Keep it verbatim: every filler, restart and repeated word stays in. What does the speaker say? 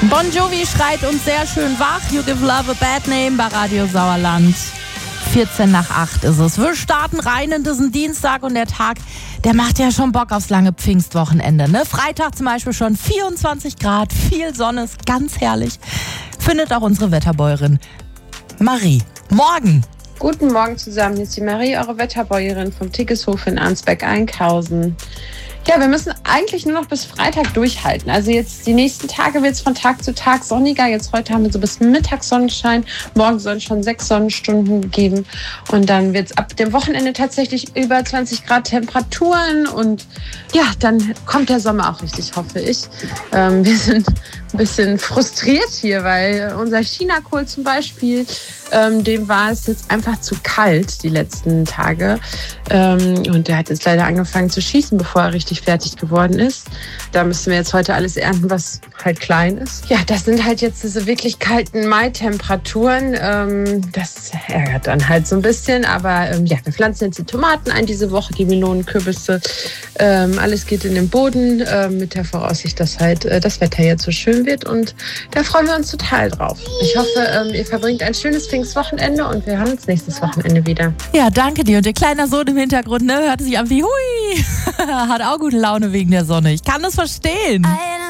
Bon Jovi schreit uns sehr schön wach. You Give Love a Bad Name bei Radio Sauerland. vierzehn nach acht ist es. Wir starten rein in diesen Dienstag und der Tag, der macht ja schon Bock aufs lange Pfingstwochenende. Ne? Freitag zum Beispiel schon vierundzwanzig Grad, viel Sonne, ist ganz herrlich. Findet auch unsere Wetterbäuerin Marie. Morgen! Guten Morgen zusammen, hier ist die Marie, eure Wetterbäuerin vom Tiggeshof in Arnsberg-Einkhausen. Ja, wir müssen eigentlich nur noch bis Freitag durchhalten. Also jetzt die nächsten Tage wird es von Tag zu Tag sonniger. Jetzt heute haben wir so bis Mittag Sonnenschein. Morgen sollen es schon sechs Sonnenstunden geben. Und dann wird es ab dem Wochenende tatsächlich über zwanzig Grad Temperaturen. Und ja, dann kommt der Sommer auch richtig, hoffe ich. Ähm, wir sind ein bisschen frustriert hier, weil unser Chinakohl zum Beispiel, ähm, dem war es jetzt einfach zu kalt die letzten Tage. Ähm, und der hat jetzt leider angefangen zu schießen, bevor er richtig fertig geworden ist. Da müssen wir jetzt heute alles ernten, was halt klein ist. Ja, das sind halt jetzt diese wirklich kalten Mai-Temperaturen. Ähm, das ärgert dann halt so ein bisschen. Aber ähm, ja, wir pflanzen jetzt die Tomaten ein diese Woche, die Melonen, Kürbisse. Ähm, alles geht in den Boden äh, mit der Voraussicht, dass halt äh, das Wetter jetzt so schön wird. Und da freuen wir uns total drauf. Ich hoffe, ähm, ihr verbringt ein schönes Pfingstwochenende und wir hören uns nächstes Wochenende wieder. Ja, danke dir. Und der kleine Sohn im Hintergrund, ne, hört sich an wie hui. Hat auch gute Laune wegen der Sonne. Ich kann das verstehen.